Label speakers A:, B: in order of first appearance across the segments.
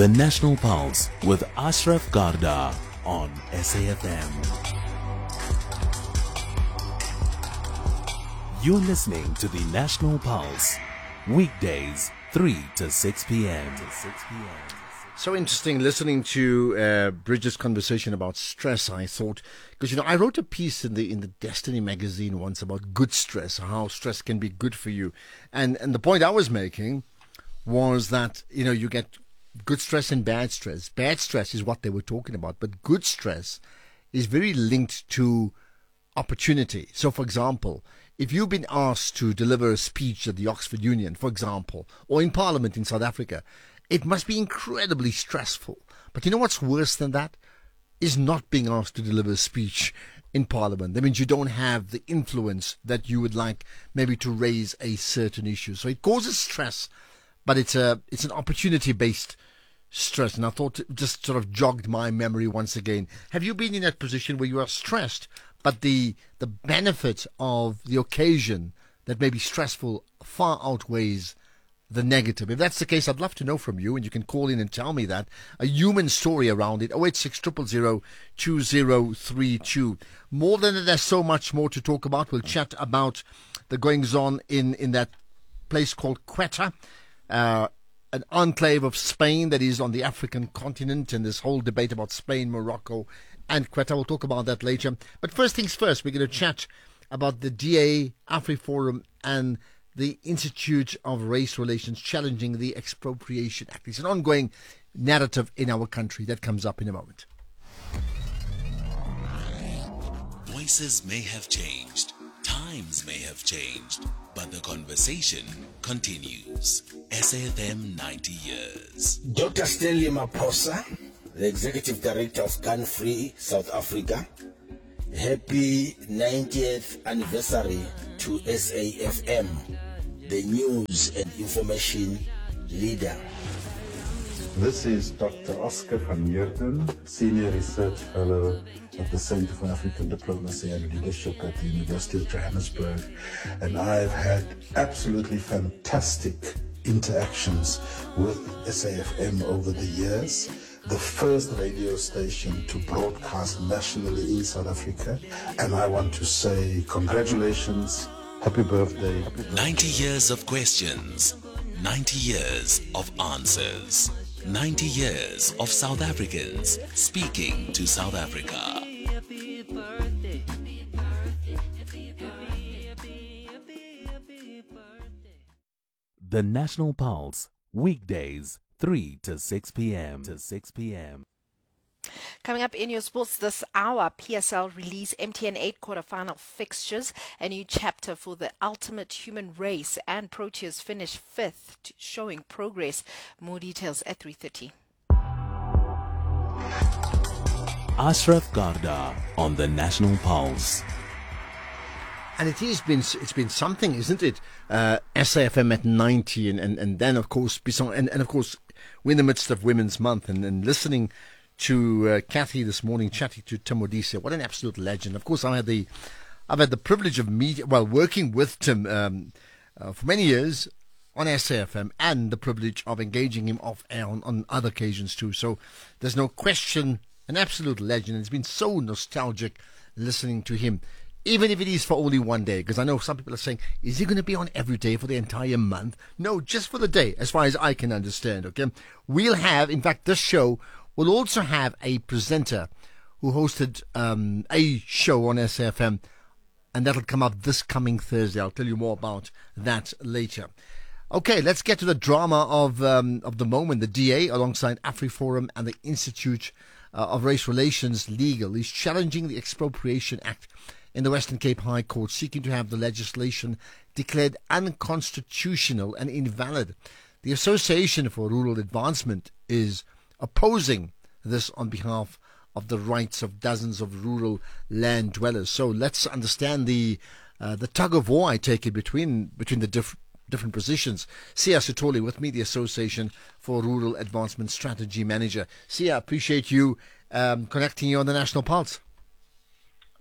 A: The National Pulse with Ashraf Garda on SAFM. You're listening to the National Pulse, weekdays 3 to 6 p.m.
B: So interesting listening to Bridget's conversation about stress, I thought, because, I wrote a piece in the Destiny magazine once about good stress, how stress can be good for you. And the point I was making was that, you get good stress and bad stress. Bad stress is what they were talking about, but good stress is very linked to opportunity. So, for example, if you've been asked to deliver a speech at the Oxford Union, for example, or in Parliament in South Africa, it must be incredibly stressful. But you know what's worse than that? Is not being asked to deliver a speech in Parliament. That means you don't have the influence that you would like maybe to raise a certain issue. So it causes stress, but it's an opportunity-based stress. And I thought it just sort of jogged my memory once again. Have you been in that position where you are stressed, but the benefit of the occasion that may be stressful far outweighs the negative? If that's the case, I'd love to know from you, and you can call in and tell me that. A human story around it. 086 000 2032. More than that, there's so much more to talk about. We'll chat about the goings on in that place called Quetta, an enclave of Spain that is on the African continent, and this whole debate about Spain, Morocco, and Quetta. We'll talk about that later. But first things first, we're going to chat about the DA, AfriForum, and the Institute of Race Relations challenging the Expropriation Act. It's an ongoing narrative in our country that comes up in a moment.
A: Voices may have changed, times may have changed, but the conversation continues. SAFM 90 years.
C: Dr. Stanley Maposa, the Executive Director of Gun Free South Africa. Happy 90th anniversary to SAFM, the news and information leader.
D: This is Dr. Oscar van Meerden, Senior Research Fellow at the Center for African Diplomacy and Leadership at the University of Johannesburg. And I've had absolutely fantastic interactions with SAFM over the years. The first radio station to broadcast nationally in South Africa. And I want to say congratulations, happy birthday.
A: 90 years of questions, 90 years of answers, 90 years of South Africans speaking to South Africa. The National Pulse, weekdays 3 to 6 p.m.
E: Coming up in your sports this hour, PSL release MTN 8 quarterfinal fixtures, a new chapter for the ultimate human race, and Proteas finish 5th, showing progress. More details at 3:30.
A: Ashraf Garda on the National Pulse.
B: And it's been something, isn't it? SAFM at 90, and then of course and of course we're in the midst of Women's Month, and listening to Kathy this morning, chatting to Tim Odise. What an absolute legend! Of course, I've had the privilege of working with Tim for many years on SAFM, and the privilege of engaging him off air on other occasions too. So there's no question, an absolute legend. It's been so nostalgic listening to him, even if it is for only one day, because I know some people are saying, is he going to be on every day for the entire month? No, just for the day, as far as I can understand, okay? We'll have, in fact, this show will also have a presenter who hosted a show on SAFM, and that'll come up this coming Thursday. I'll tell you more about that later. Okay, let's get to the drama of the moment. The DA, alongside AfriForum and the Institute of Race Relations Legal, is challenging the Expropriation Act in the Western Cape High Court, seeking to have the legislation declared unconstitutional and invalid. The Association for Rural Advancement is opposing this on behalf of the rights of dozens of rural land dwellers. So let's understand the tug of war, I take it, between the different positions. Sia Sutoli with me, the Association for Rural Advancement Strategy Manager. Sia, appreciate you connecting you on the National Pulse.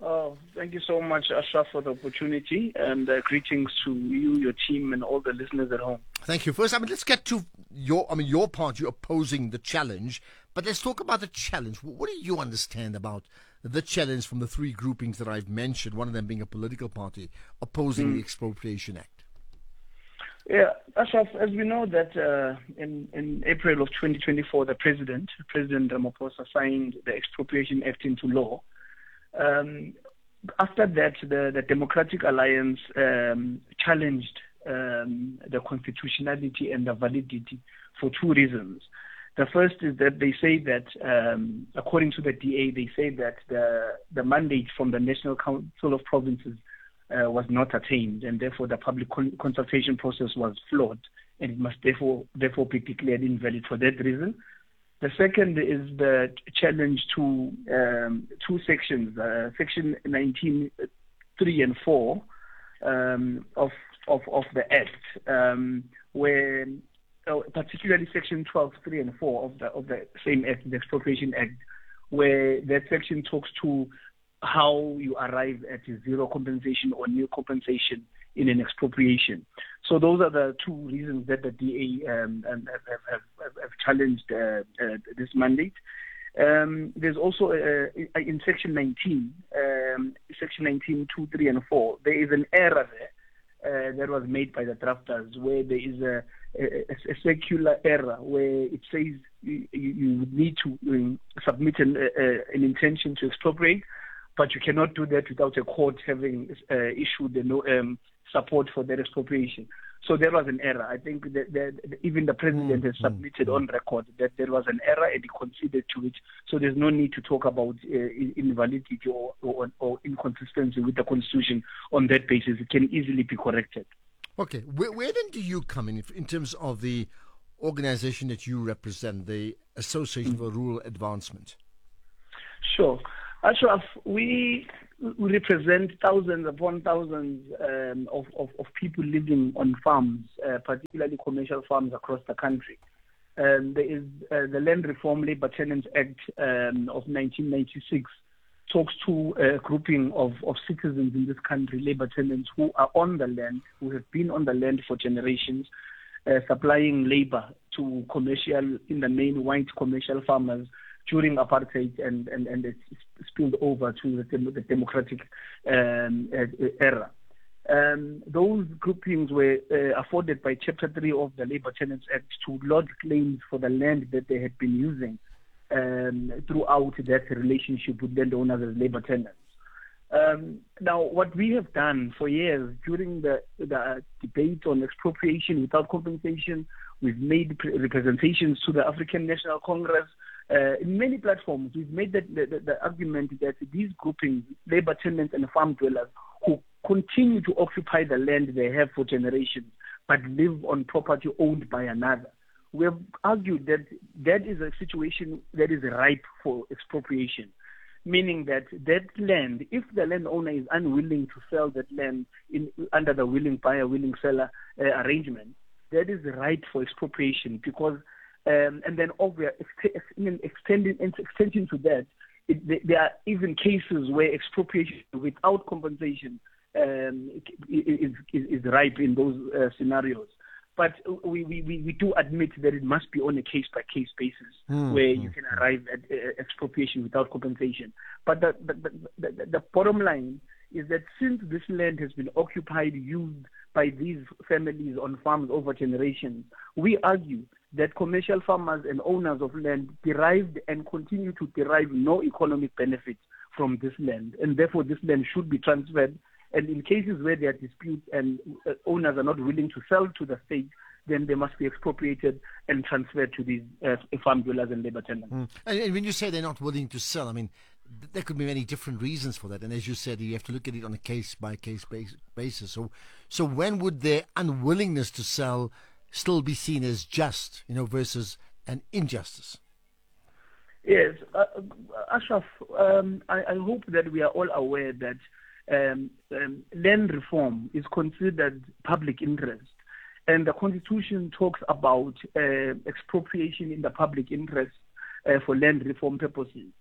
F: Oh, thank you so much, Ashraf, for the opportunity, and greetings to you, your team, and all the listeners at home.
B: Thank you. First, let's get to your part. You're opposing the challenge, but let's talk about the challenge. What do you understand about the challenge from the three groupings that I've mentioned, one of them being a political party opposing the Expropriation Act?
F: Yeah, Ashraf, as we know that in April of 2024, President Ramaphosa signed the Expropriation Act into law. After that, the Democratic Alliance challenged the constitutionality and the validity for two reasons. The first is that they say that, according to the DA, they say that the mandate from the National Council of Provinces was not attained, and therefore the public consultation process was flawed, and it must therefore be declared invalid for that reason. The second is the challenge to two sections, Section 19(3) and 4 of the Act, where particularly Section 12(3) and 4 of the same Act, the Expropriation Act, where that section talks to how you arrive at zero compensation or nil compensation in an expropriation. So those are the two reasons that the DA have challenged this mandate. There's also in Section 19, Section 19(2), 3, and 4, there is an error there that was made by the drafters, where there is a circular error where it says you would need to submit an intention to expropriate, but you cannot do that without a court having issued support for that expropriation. So there was an error. I think that even the president has submitted on record that there was an error and he conceded to it. So there's no need to talk about invalidity or inconsistency with the Constitution on that basis. It can easily be corrected.
B: Okay. Where then do you come in terms of the organization that you represent, the Association for Rural Advancement?
F: Sure. Ashraf, we represent thousands upon thousands of people living on farms, particularly commercial farms across the country. There is the Land Reform Labour Tenants Act of 1996 talks to a grouping of citizens in this country, labour tenants, who are on the land, who have been on the land for generations, supplying labour to commercial, in the main white commercial farmers during apartheid, and it spilled over to the democratic era. Those groupings were afforded by Chapter 3 of the Labour Tenants Act to lodge claims for the land that they had been using throughout that relationship with landowners as labour tenants. Now, what we have done for years during the debate on expropriation without compensation, we've made representations to the African National Congress. In many platforms, we've made the argument that these groupings, labour tenants and farm dwellers, who continue to occupy the land they have for generations, but live on property owned by another. We have argued that that is a situation that is ripe for expropriation, meaning that land, if the landowner is unwilling to sell that land under the willing buyer, willing seller arrangement, that is ripe for expropriation, because and then extending to that, there are even cases where expropriation without compensation is ripe in those scenarios. But we do admit that it must be on a case-by-case basis where you can arrive at expropriation without compensation. But the bottom line is that since this land has been occupied, used by these families on farms over generations, we argue that commercial farmers and owners of land derived and continue to derive no economic benefit from this land, and therefore this land should be transferred. And in cases where there are disputes and owners are not willing to sell to the state, then they must be expropriated and transferred to these farm dwellers and labour tenants.
B: And when you say they're not willing to sell, I mean, there could be many different reasons for that. And as you said, you have to look at it on a case-by-case basis. So when would their unwillingness to sell still be seen as just, versus an injustice?
F: Yes, Ashraf, I hope that we are all aware that land reform is considered public interest, and the Constitution talks about expropriation in the public interest for land reform purposes.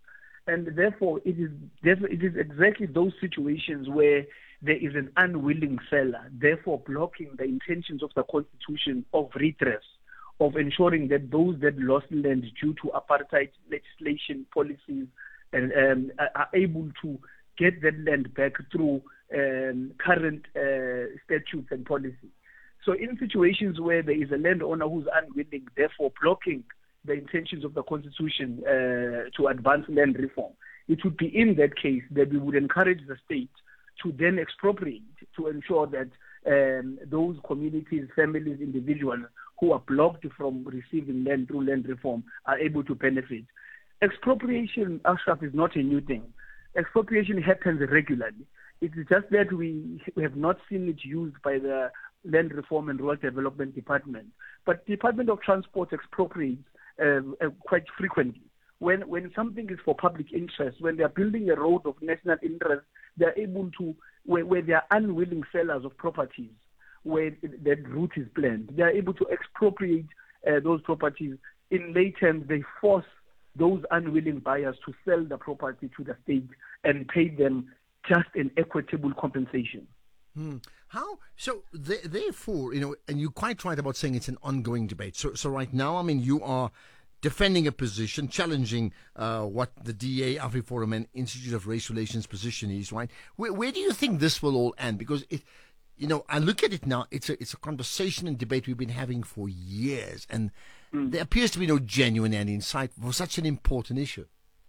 F: And therefore, it is exactly those situations where there is an unwilling seller, therefore blocking the intentions of the Constitution of redress, of ensuring that those that lost land due to apartheid legislation policies and are able to get that land back through current statutes and policies. So in situations where there is a landowner who's unwilling, therefore blocking the intentions of the Constitution to advance land reform, it would be in that case that we would encourage the state to then expropriate to ensure that those communities, families, individuals who are blocked from receiving land through land reform are able to benefit. Expropriation, Ashraf, is not a new thing. Expropriation happens regularly. It's just that we have not seen it used by the Land Reform and Rural Development Department. But Department of Transport expropriates quite frequently. When something is for public interest, when they are building a road of national interest, they are able to, where they are unwilling sellers of properties, where that route is planned, they are able to expropriate those properties. In lay terms, they force those unwilling buyers to sell the property to the state and pay them just an equitable compensation.
B: How? So therefore, and you're quite right about saying it's an ongoing debate. So right now, I mean, you are defending a position, challenging what the DA, AfriForum, and Institute of Race Relations position is, right? Where do you think this will all end? Because I look at it now, it's a conversation and debate we've been having for years, and there appears to be no genuine end in sight for such an important issue.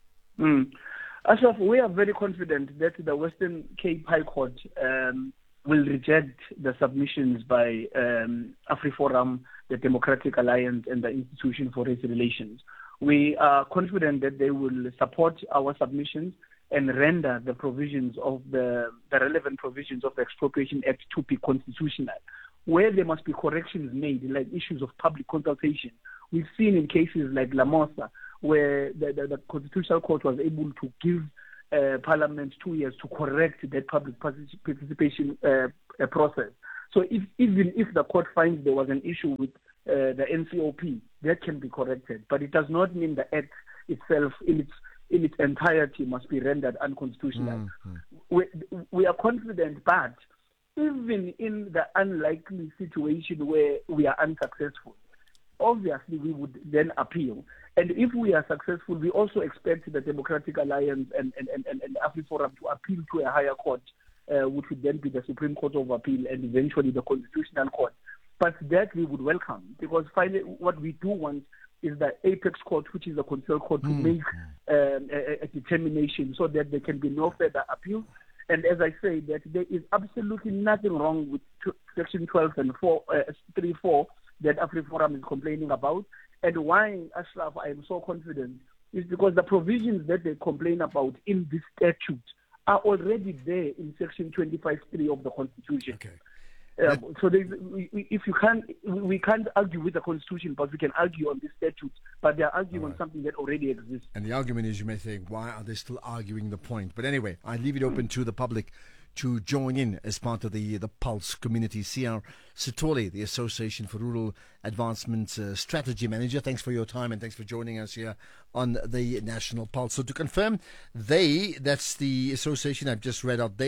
F: Ashraf, we are very confident that the Western Cape High Court will reject the submissions by AfriForum, the Democratic Alliance, and the Institution for Race Relations. We are confident that they will support our submissions and render the provisions of the relevant provisions of the Expropriation Act to be constitutional. Where there must be corrections made, like issues of public consultation, we've seen in cases like Lamosa, where the Constitutional Court was able to give Parliament 2 years to correct that public participation process. So even if the court finds there was an issue with the NCOP, that can be corrected. But it does not mean the Act itself in its entirety must be rendered unconstitutional. We are confident, but even in the unlikely situation where we are unsuccessful, obviously we would then appeal. And if we are successful, we also expect the Democratic Alliance and AfriForum to appeal to a higher court, which would then be the Supreme Court of Appeal and eventually the Constitutional Court. But that we would welcome, because finally what we do want is the Apex Court, which is the Constitutional Court, to make a determination so that there can be no further appeal. And as I say, that there is absolutely nothing wrong with Section 12 and 3.4 that AfriForum is complaining about. And why, Ashraf, I am so confident is because the provisions that they complain about in this statute are already there in Section 25.3 of the Constitution.
B: Okay.
F: So we can't argue with the Constitution, but we can argue on this statute. But they are arguing on something that already exists.
B: And the argument is, you may think, why are they still arguing the point? But anyway, I leave it open to the public to join in as part of the Pulse community. CR Sithole, the Association for Rural Advancement Strategy Manager. Thanks for your time and thanks for joining us here on the National Pulse. So to confirm, that's the association I've just read out,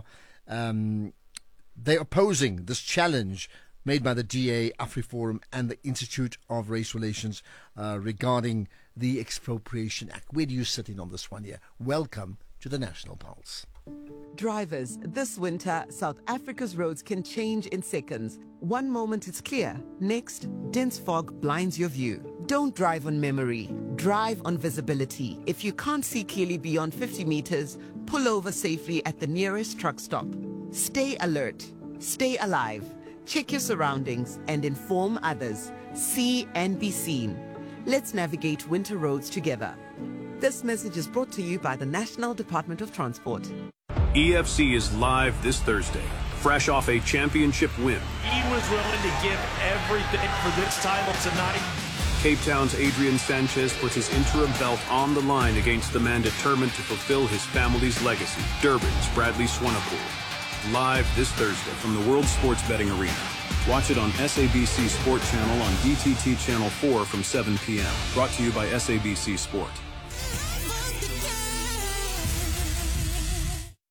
B: they're opposing this challenge made by the DA, AfriForum, and the Institute of Race Relations regarding the Expropriation Act. Where do you sit in on this one here? Welcome to the National Pulse.
G: Drivers, this winter, South Africa's roads can change in seconds. One moment it's clear, next, dense fog blinds your view. Don't drive on memory, drive on visibility. If you can't see clearly beyond 50 meters, pull over safely at the nearest truck stop. Stay alert, stay alive, check your surroundings and inform others. See and be seen. Let's navigate winter roads together. This message is brought to you by the National Department of Transport.
H: EFC is live this Thursday, fresh off a championship win.
I: He was willing to give everything for this title tonight.
H: Cape Town's Adrian Sanchez puts his interim belt on the line against the man determined to fulfill his family's legacy, Durban's Bradley Swanepoel. Live this Thursday from the World Sports Betting Arena. Watch it on SABC Sport Channel on DTT Channel 4 from 7 p.m. Brought to you by SABC Sport.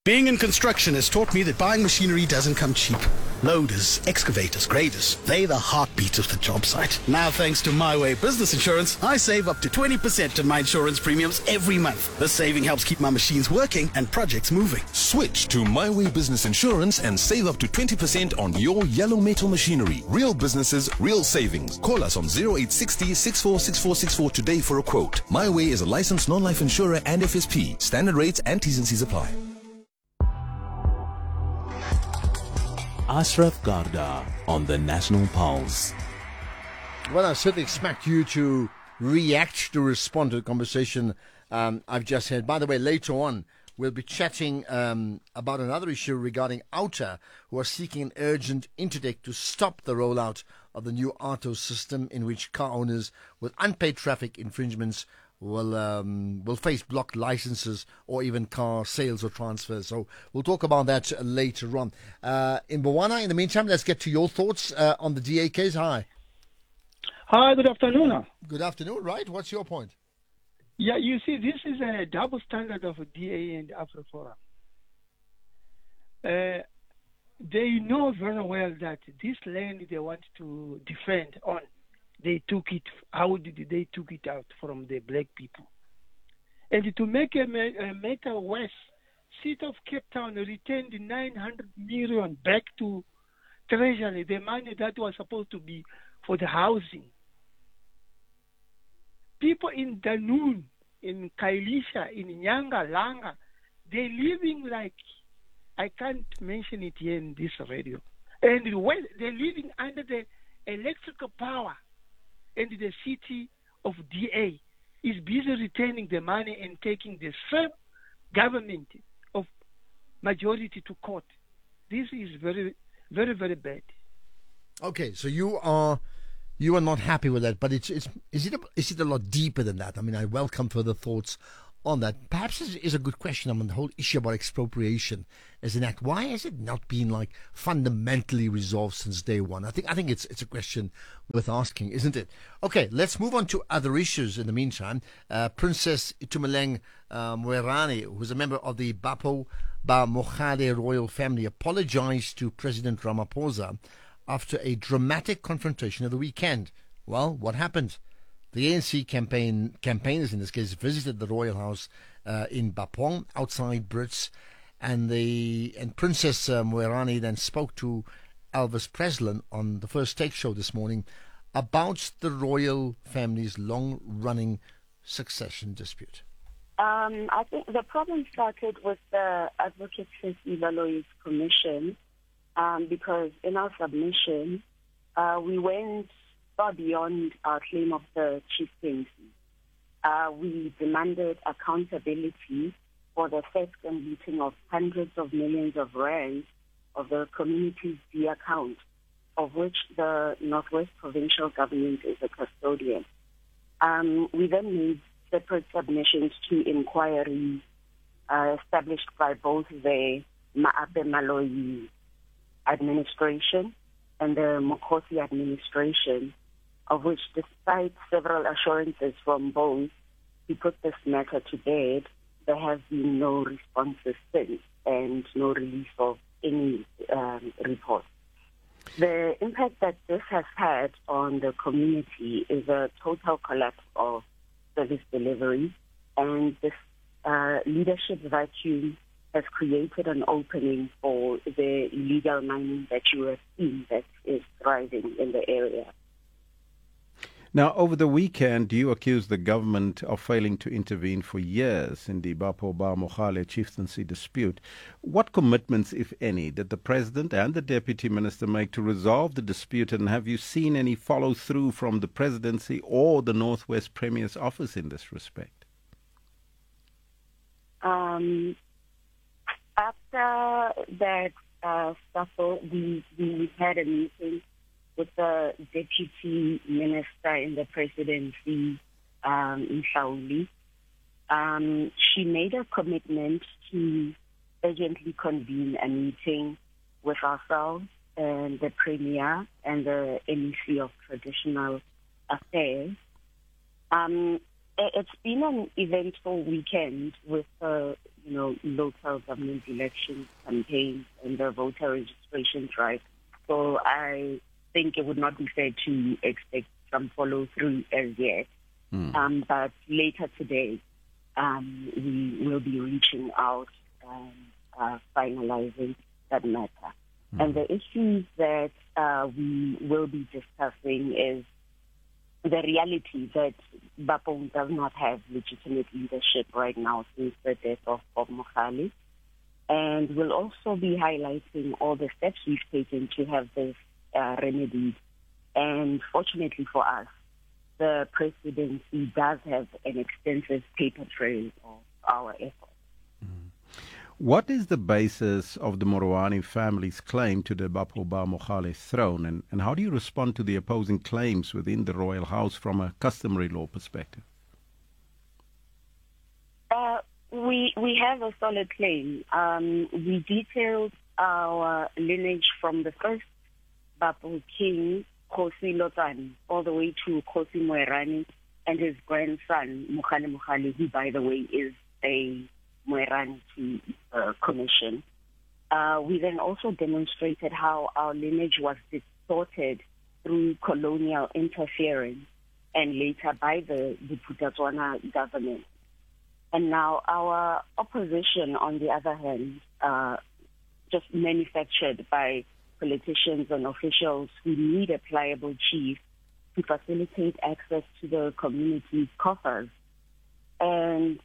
J: Being in construction has taught me that buying machinery doesn't come cheap. Loaders, excavators, graders, they're the heartbeat of the job site. Now, thanks to My Way Business Insurance, I save up to 20% of my insurance premiums every month. This saving helps keep my machines working and projects moving.
K: Switch to My Way Business Insurance and save up to 20% on your yellow metal machinery. Real businesses, real savings. Call us on 0860 646464 today for a quote. My Way is a licensed non-life insurer and FSP. Standard rates and T's and C's apply.
A: Ashraf Garda on the National Pulse.
B: Well, I certainly expect you to react, to respond to the conversation I've just had. By the way, later on, we'll be chatting about another issue regarding Outer, who are seeking an urgent interdict to stop the rollout of the new auto system in which car owners with unpaid traffic infringements will face blocked licenses or even car sales or transfers. So we'll talk about that later on. In Botswana, in the meantime, let's get to your thoughts on the DA case. Hi.
F: Hi, good afternoon.
B: Good afternoon, right? What's your point?
F: Yeah, you see, this is a double standard of DA and AfriForum. They know very well that this land they want to defend on, they took it. How did they took it out from the black people? And to make a matter worse, City of Cape Town returned 900 million back to Treasury, the money that was supposed to be for the housing. People in Danun, in Kailisha, in Nyanga, Langa, they're living like, I can't mention it here in this radio. And when they're living under the electrical power, and the city of DA is busy returning the money and taking the same government of majority to court. This is very, very, very bad.
B: Okay, so you are not happy with that, but is it a lot deeper than that? I mean, I welcome further thoughts on that. Perhaps it is a good question on the whole issue about expropriation as an act. Why has it not been fundamentally resolved since day one? I think it's a question worth asking, isn't it? Okay, let's move on to other issues in the meantime. Princess Itumeleng Moerane, who's a member of the Bapho Ba Mogale royal family, apologized to President Ramaphosa after a dramatic confrontation of the weekend. Well, what happened? The ANC campaigners, in this case, visited the royal house in Bapong, outside Brits, and Princess Moerane then spoke to Elvis Preslin on the First Take show this morning about the royal family's long-running succession dispute.
L: I think the problem started with the Advocacy Evaluation Commission because in our submission, we went far beyond our claim of the chieftaincy. We demanded accountability for the theft and looting of hundreds of millions of rands of the community's D account, of which the Northwest Provincial Government is a custodian. We then made separate submissions to inquiries established by both the Maabe Maloyi administration and the Mokosi administration, of which, despite several assurances from both, we put this matter to bed. There have been no responses since and no release of any report. The impact that this has had on the community is a total collapse of service delivery, and this leadership vacuum has created an opening for the illegal mining that you have seen that is thriving in the area.
M: Now, over the weekend, you accused the government of failing to intervene for years in the Bapho Ba Mogale chieftaincy dispute. What commitments, if any, did the President and the Deputy Minister make to resolve the dispute, and have you seen any follow-through from the Presidency or the Northwest Premier's office in this respect?
L: After that scuffle, we had a meeting with the Deputy Minister in the Presidency, Mhlauli. She made a commitment to urgently convene a meeting with ourselves and the Premier and the MEC of Traditional Affairs. it's been an eventful weekend with local government election campaigns and the voter registration drive. So I think it would not be fair to expect some follow through as yet. But later today, we will be reaching out and finalizing that matter. And the issues that we will be discussing is the reality that Bapong does not have legitimate leadership right now since the death of Bob Mogale. And we'll also be highlighting all the steps we've taken to have this remedied. And fortunately for us, the presidency does have an extensive paper trail of our efforts.
M: What is the basis of the Moroani family's claim to the Baphoba Mogale throne, and how do you respond to the opposing claims within the royal house from a customary law perspective?
L: We have a solid claim. We detailed our lineage from the first Bapho king, Kgosi Lotani, all the way to Kgosi Moerane and his grandson, Mogale Mogale, who, by the way, is a Moerane commission. We then also demonstrated how our lineage was distorted through colonial interference and later by the Bophuthatswana government. And now our opposition, on the other hand, just manufactured by politicians and officials who need a pliable chief to facilitate access to the community's coffers. And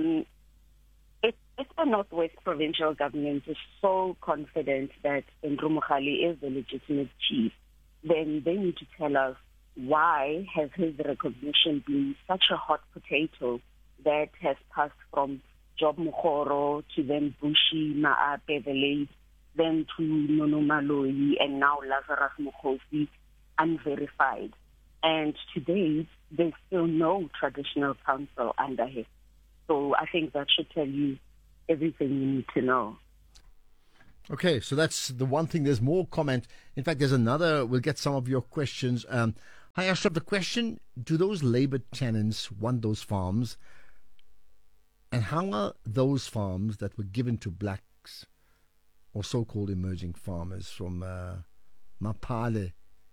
L: if the Northwest Provincial Government is so confident that Andrew Mogale is the legitimate chief, then they need to tell us why has his recognition been such a hot potato that has passed from Job Mokgoro to then Bushi Maape the late, then to Nono Maloyi, and now Lazarus Mokhosi, unverified. And today, there's still no traditional council under him. So I think that should tell you everything you need to know.
B: Okay, so that's the one thing. There's more comment. In fact, there's another. We'll get some of your questions. Hi, Ashraf. The question, do those Labour tenants want those farms? And how are those farms that were given to blacks or so-called emerging farmers from Mapale?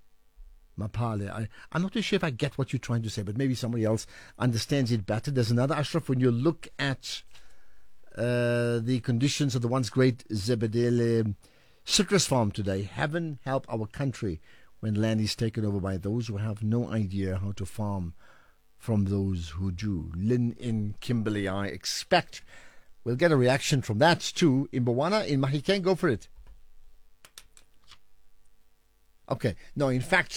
B: I'm not too sure if I get what you're trying to say, but maybe somebody else understands it better. There's another, Ashraf, when you look at the conditions of the once great Zebedele citrus farm today. Heaven help our country when land is taken over by those who have no idea how to farm from those who do. Lynn in Kimberley, I expect. We'll get a reaction from that too. In Bowana, in Mahikeng, go for it. Okay. No, in fact,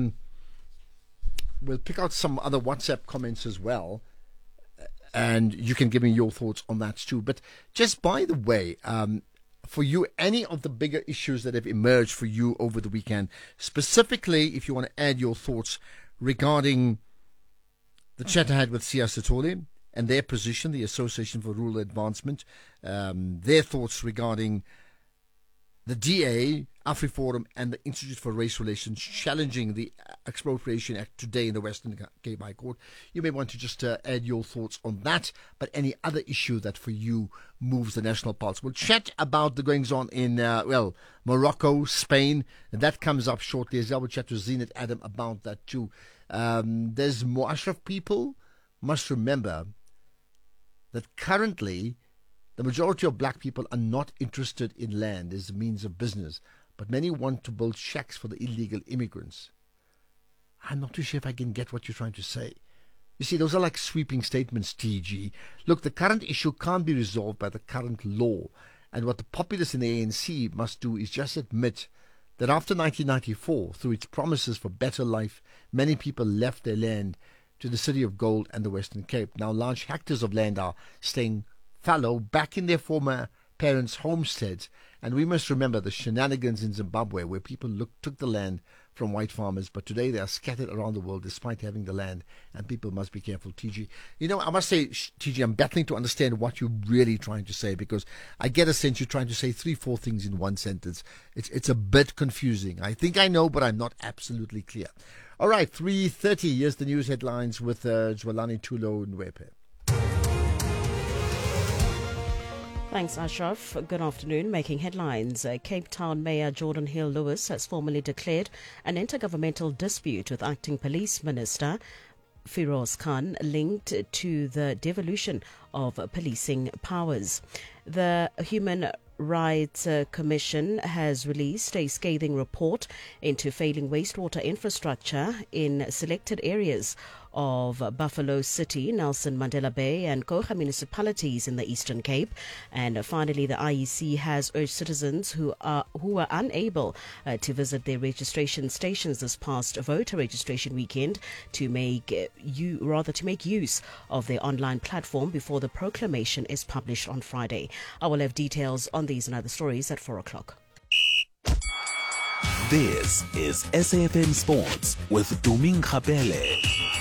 B: we'll pick out some other WhatsApp comments as well. And you can give me your thoughts on that too. But just by the way, for you, any of the bigger issues that have emerged for you over the weekend, specifically if you want to add your thoughts regarding the chat I had with Sia Sithole and their position, the Association for Rural Advancement, their thoughts regarding the DA, AfriForum, and the Institute for Race Relations challenging the Expropriation Act today in the Western Cape High Court. You may want to just add your thoughts on that, but any other issue that for you moves the national pulse. We'll chat about the goings-on in, Morocco, Spain, and that comes up shortly as well. We'll chat to Zenit Adam about that too. There's more. Ashraf, people must remember that currently the majority of black people are not interested in land as a means of business, but many want to build shacks for the illegal immigrants. I'm not too sure if I can get what you're trying to say. You see, those are like sweeping statements, TG. Look, the current issue can't be resolved by the current law, and what the populists in the ANC must do is just admit that after 1994, through its promises for better life, many people left their land to the City of Gold and the Western Cape. Now large hectares of land are staying fallow back in their former parents' homesteads. And we must remember the shenanigans in Zimbabwe where people took the land from white farmers, but today they are scattered around the world despite having the land, and people must be careful. TG, I must say, TG, I'm battling to understand what you're really trying to say, because I get a sense you're trying to say 3-4 things in one sentence. It's a bit confusing. I think I know, but I'm not absolutely clear. All right, 3:30. Here's the news headlines with Zwelani Tulo Nwepe.
N: Thanks, Ashraf. Good afternoon. Making headlines. Cape Town Mayor Jordan Hill-Lewis has formally declared an intergovernmental dispute with Acting Police Minister Firoz Khan linked to the devolution of policing powers. The Human Rights Commission has released a scathing report into failing wastewater infrastructure in selected areas of Buffalo City, Nelson Mandela Bay and Koga municipalities in the Eastern Cape. And finally, the IEC has urged citizens who were unable to visit their registration stations this past voter registration weekend to make use of their online platform before the proclamation is published on Friday. I will have details on these and other stories at 4 o'clock.
A: This is SAFM Sports with Duming Kapele.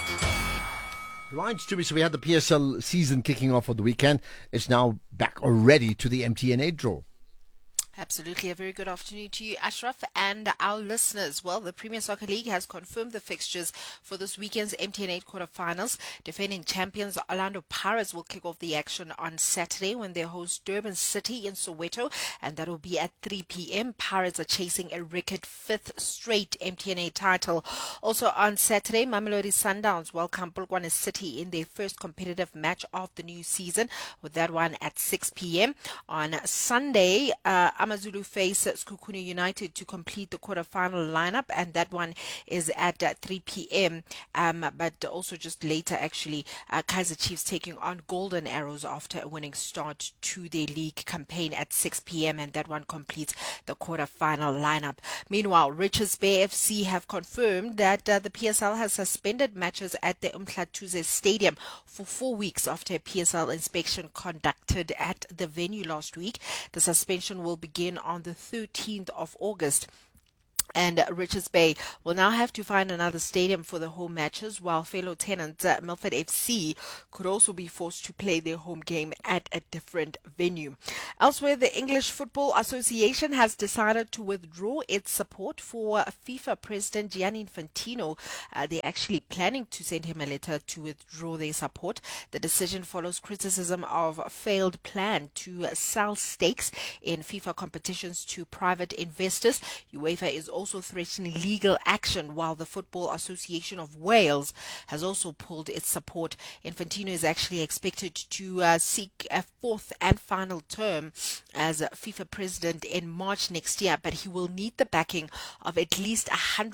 B: Right, Stubby, so we had the PSL season kicking off for the weekend. It's now back already to the MTN8 draw.
E: Absolutely. A very good afternoon to you, Ashraf, and our listeners. Well, the Premier Soccer League has confirmed the fixtures for this weekend's MTN8 quarterfinals. Defending champions Orlando Pirates will kick off the action on Saturday when they host Durban City in Soweto, and that will be at 3 p.m. Pirates are chasing a record 5th straight MTN8 title. Also on Saturday, Mamelodi Sundowns welcome Polokwane City in their first competitive match of the new season, with that one at 6 p.m. On Sunday, AmaZulu face Skukuni United to complete the quarterfinal lineup, and that one is at 3 p.m. But also just later, actually, Kaizer Chiefs taking on Golden Arrows after a winning start to their league campaign at 6 p.m. and that one completes the quarterfinal lineup. Meanwhile, Richards Bay FC have confirmed that the PSL has suspended matches at the Umhlathuze Stadium for 4 weeks after a PSL inspection conducted at the venue last week. The suspension will begin on the 13th of August. And Richards Bay will now have to find another stadium for the home matches, while fellow tenant Milford FC could also be forced to play their home game at a different venue. Elsewhere, the English Football Association has decided to withdraw its support for FIFA President Gianni Infantino. They're actually planning to send him a letter to withdraw their support. The decision follows criticism of a failed plan to sell stakes in FIFA competitions to private investors. UEFA is also threatening legal action, while the Football Association of Wales has also pulled its support. Infantino is actually expected to seek a 4th and final term as FIFA president in March next year, but he will need the backing of at least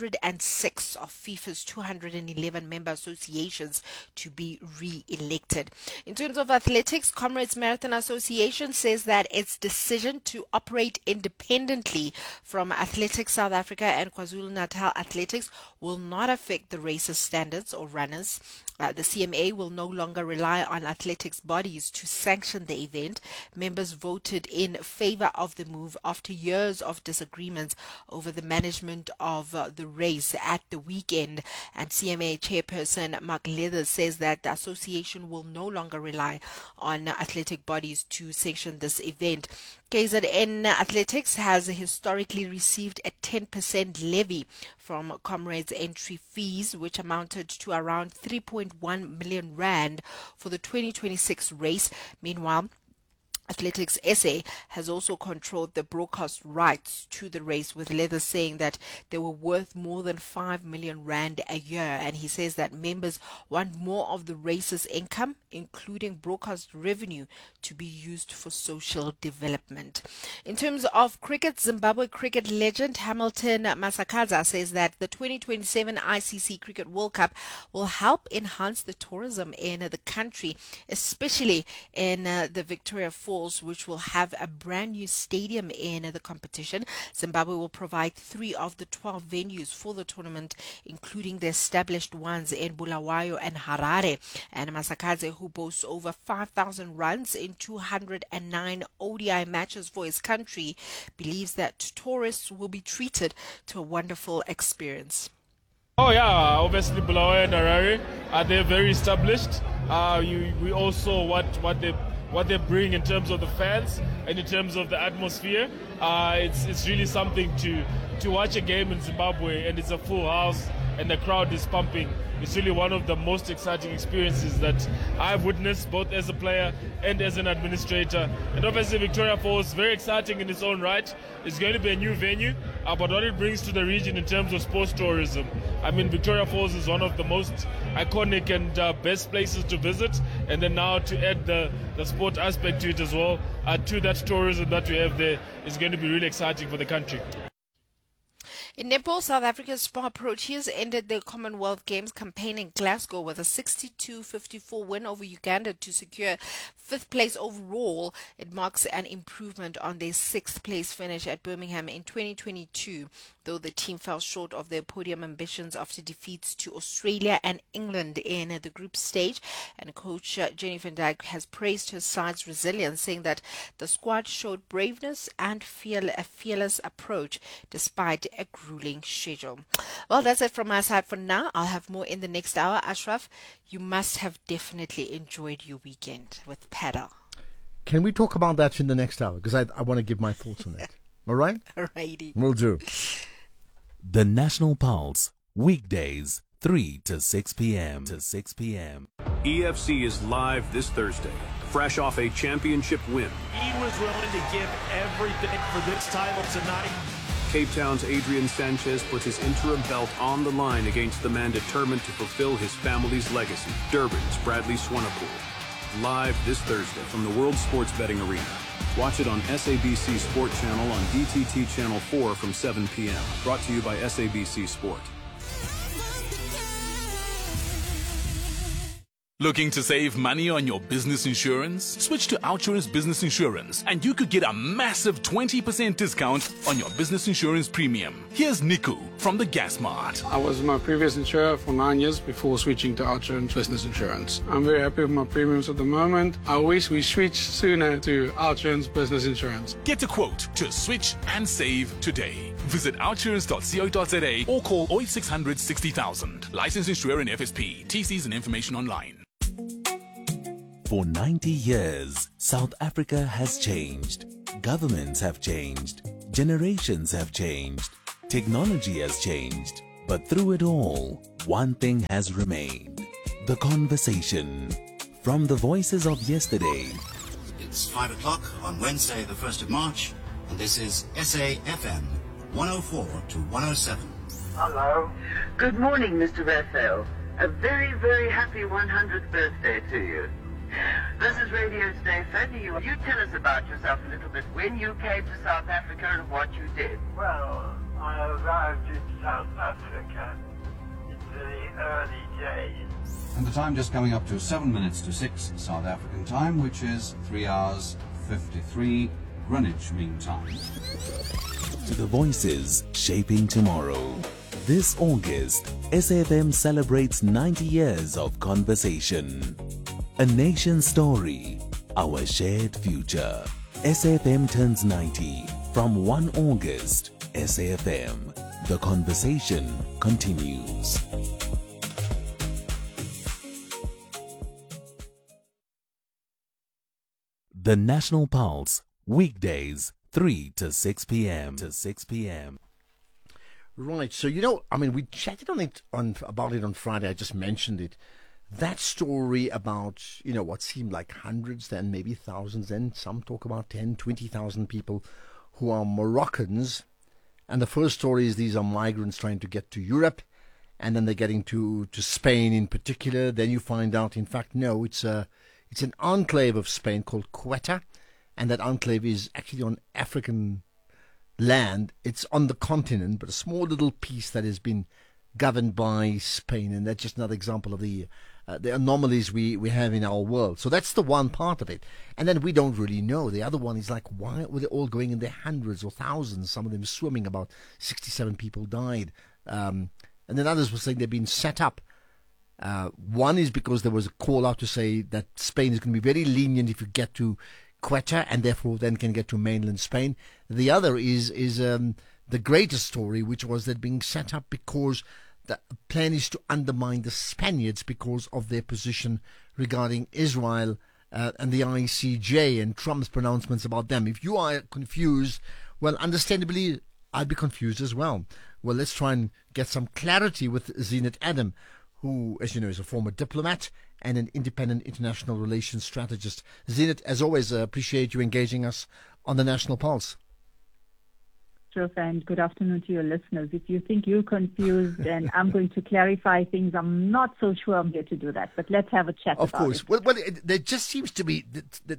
E: 106 of FIFA's 211 member associations to be re-elected. In terms of athletics, Comrades Marathon Association says that its decision to operate independently from Athletics South Africa and KwaZulu-Natal Athletics will not affect the race's standards or runners. The CMA will no longer rely on athletics bodies to sanction the event. Members voted in favor of the move after years of disagreements over the management of the race at the weekend. And CMA chairperson Mark Leathers says that the association will no longer rely on athletic bodies to sanction this event. KZN Athletics has historically received a 10% levy from Comrades entry fees, which amounted to around 3.1 million rand for the 2026 race. Meanwhile, Athletics SA has also controlled the broadcast rights to the race, with Leather saying that they were worth more than 5 million rand a year. And he says that members want more of the race's income, including broadcast revenue, to be used for social development. In terms of cricket, Zimbabwe cricket legend Hamilton Masakaza says that the 2027 ICC Cricket World Cup will help enhance the tourism in the country, especially in the Victoria Falls Falls, which will have a brand new stadium in the competition. Zimbabwe will provide 3 of the 12 venues for the tournament, including the established ones in Bulawayo and Harare. And Masakadze, who boasts over 5,000 runs in 209 ODI matches for his country, believes that tourists will be treated to a wonderful experience.
O: Oh yeah, obviously Bulawayo and Harare, they're very established. We all saw what they bring in terms of the fans and in terms of the atmosphere. It's really something to watch a game in Zimbabwe and it's a full house and the crowd is pumping. It's really one of the most exciting experiences that I've witnessed, both as a player and as an administrator. And obviously Victoria Falls, very exciting in its own right. It's going to be a new venue, but what it brings to the region in terms of sports tourism. I mean, Victoria Falls is one of the most iconic and best places to visit. And then now to add the sport aspect to it as well, to that tourism that we have there, is going to be really exciting for the country.
E: In Nepal, South Africa's Spar Proteas ended their Commonwealth Games campaign in Glasgow with a 62-54 win over Uganda to secure 5th place overall. It marks an improvement on their 6th place finish at Birmingham in 2022, though the team fell short of their podium ambitions after defeats to Australia and England in the group stage. And coach Jenny van Dijk has praised her side's resilience, saying that the squad showed braveness and a fearless approach despite a grueling schedule. Well, that's it from my side for now. I'll have more in the next hour. Ashraf, you must have definitely enjoyed your weekend with paddle.
B: Can we talk about that in the next hour? Because I want to give my thoughts on that. All right?
E: Alrighty.
B: Will do.
A: The National Pulse, weekdays, 3 to 6 p.m.
H: EFC is live this Thursday, fresh off a championship win.
I: He was willing to give everything for this title tonight.
H: Cape Town's Adrian Sanchez puts his interim belt on the line against the man determined to fulfill his family's legacy, Durban's Bradley Swanepoel. Live this Thursday from the World Sports Betting Arena. Watch it on SABC Sport Channel on DTT Channel 4 from 7 p.m. Brought to you by SABC Sport.
K: Looking to save money on your business insurance? Switch to Outsurance Business Insurance and you could get a massive 20% discount on your business insurance premium. Here's Niku from the Gas Mart.
P: I was my previous insurer for 9 years before switching to Outsurance Business Insurance. I'm very happy with my premiums at the moment. I wish we switched sooner to Outsurance Business Insurance.
K: Get a quote to switch and save today. Visit outsurance.co.za or call 0800 60,000. Licensed insurer in FSP. TCs and information online.
A: For 90 years, South Africa has changed. Governments have changed. Generations have changed. Technology has changed. But through it all, one thing has remained. The conversation. From the voices of yesterday.
Q: It's 5 o'clock on Wednesday, the 1st of March, and this is SAFM 104 to 107.
R: Hello. Good morning, Mr. Raphael. A very, very happy 100th birthday to you. This is Radio Today phoning you. You tell us about yourself a little bit, when you came to South Africa and what you did.
S: Well, I arrived in South Africa in the early days.
T: And the time just coming up to 7 minutes to 6 South African time, which is 3 hours 53 Greenwich Mean Time.
A: To the voices shaping tomorrow. This August, SAFM celebrates 90 years of conversation. A nation's story, our shared future. SAFM turns 90 from 1 August. SAFM, the conversation continues. The National Pulse, weekdays, 3 to 6 p.m.
B: Right, so we chatted about it on Friday. I just mentioned it. That story about, what seemed like hundreds, then maybe thousands, then some talk about 10, 20,000 people who are Moroccans. And the first story is these are migrants trying to get to Europe, and then they're getting to Spain in particular. Then you find out, in fact, no, it's an enclave of Spain called Ceuta, and that enclave is actually on African land. It's on the continent, but a small little piece that has been governed by Spain, and that's just another example of the the anomalies we have in our world. So that's the one part of it. And then we don't really know. The other one is like, why were they all going in their hundreds or thousands, some of them swimming? About 67 people died. And then others were saying they've been set up. One is because there was a call out to say that Spain is going to be very lenient if you get to Quetta, and therefore then can get to mainland Spain. The other is the greatest story, which was that being set up because the plan is to undermine the Spaniards because of their position regarding Israel and the ICJ and Trump's pronouncements about them. If you are confused, well, understandably, I'd be confused as well. Well, let's try and get some clarity with Zeenat Adam, who, as you know, is a former diplomat and an independent international relations strategist. Zeenat, as always, appreciate you engaging us on the National Pulse.
U: And good afternoon to your listeners. If you think you're confused and I'm going to clarify things, I'm not so sure I'm here to do that. But let's have a chat about it. Of course.
B: Well, there just seems to be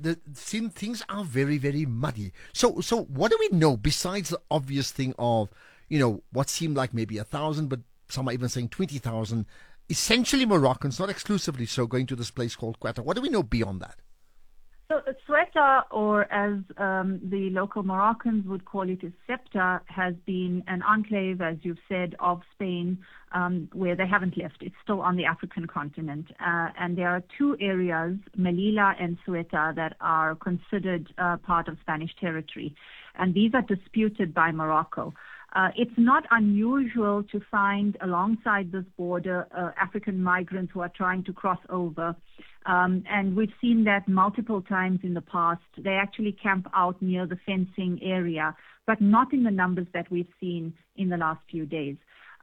B: things are very, very muddy. So what do we know besides the obvious thing of, you know, what seemed like maybe 1,000, but some are even saying 20,000, essentially Moroccans, not exclusively so, going to this place called Quetta? What do we know beyond that?
U: So Ceuta, or as the local Moroccans would call it, is Ceuta, has been an enclave, as you've said, of Spain, where they haven't left. It's still on the African continent. And there are two areas, Melilla and Ceuta, that are considered part of Spanish territory. And these are disputed by Morocco. It's not unusual to find alongside this border African migrants who are trying to cross over. And we've seen that multiple times in the past. They actually camp out near the fencing area, but not in the numbers that we've seen in the last few days.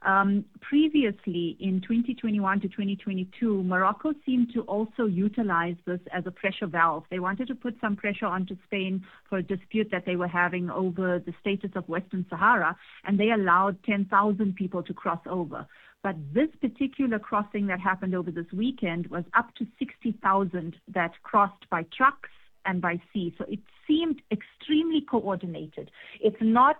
U: Previously, in 2021 to 2022, Morocco seemed to also utilize this as a pressure valve. They wanted to put some pressure onto Spain for a dispute that they were having over the status of Western Sahara, and they allowed 10,000 people to cross over. But this particular crossing that happened over this weekend was up to 60,000 that crossed by trucks and by sea. So it seemed extremely coordinated. It's not,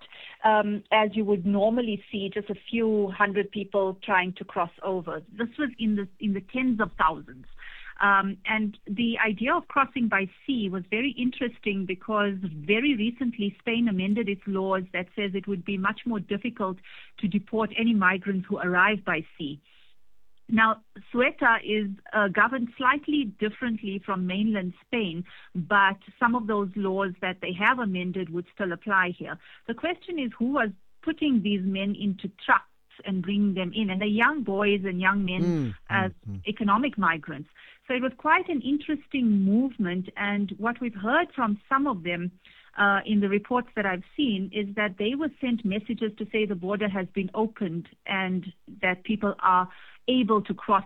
U: as you would normally see, just a few hundred people trying to cross over. This was in the tens of thousands. And the idea of crossing by sea was very interesting because very recently Spain amended its laws that says it would be much more difficult to deport any migrants who arrive by sea. Now, Ceuta is governed slightly differently from mainland Spain, but some of those laws that they have amended would still apply here. The question is who was putting these men into trucks and bringing them in, and they're young boys and young men as economic migrants. So it was quite an interesting movement, and what we've heard from some of them in the reports that I've seen is that they were sent messages to say the border has been opened and that people are able to cross